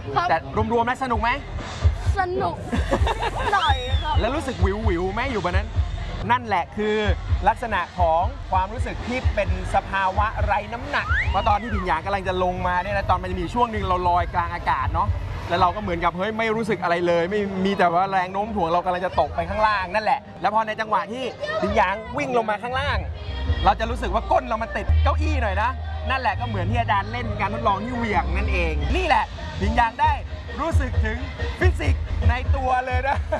แต่รวมๆแล้วสนุกไหมสนุกหน่อยครับแล้วรู้สึกวิวไหมอยู่บนนั้นนั่นแหละคือลักษณะของความรู้สึกที่เป็นสภาวะไร้น้ำหนักเพราะตอนที่ผิงหยางกำลังจะลงมาเนี่ยนะตอนมันจะมีช่วงหนึ่งเราลอยกลางอากาศเนาะแล้วเราก็เหมือนกับเฮ้ยไม่รู้สึกอะไรเลยไม่มีแต่ว่าแรงโน้มถ่วงเรากำลังจะตกไปข้างล่างนั่นแหละแล้วพอในจังหวะที่ผิงหยางวิ่งลงมาข้างล่างเราจะรู้สึกว่าก้นเรามันติดเก้าอี้หน่อยนะนั่นแหละก็เหมือนที่อาจารย์เล่นการทดลองที่เหวี่ยงนั่นเองนี่แหละผิงหยางได้รู้สึกถึงฟิสิกส์ในตัวเลยนะ